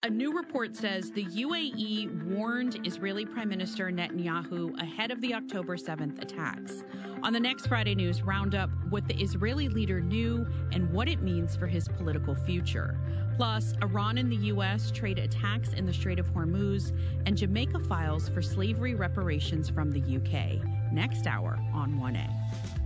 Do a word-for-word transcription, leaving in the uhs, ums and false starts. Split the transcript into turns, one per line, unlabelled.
A new report says the U A E warned Israeli Prime Minister Netanyahu ahead of the October seventh attacks. On the next Friday News Roundup, what the Israeli leader knew and what it means for his political future. Plus, Iran and the U S trade attacks in the Strait of Hormuz, and Jamaica files for slavery reparations from the U K. Next hour on one A.